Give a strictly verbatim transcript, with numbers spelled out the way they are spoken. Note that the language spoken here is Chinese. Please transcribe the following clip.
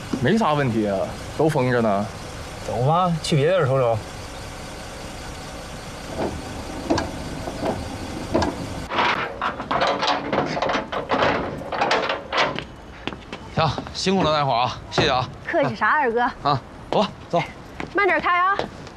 没啥问题啊，都封着呢。 走吧，去别地儿瞅瞅。 行，辛苦了，大伙儿啊，谢谢啊。 客气啥，二哥？ 啊，走吧，走。 慢点开啊。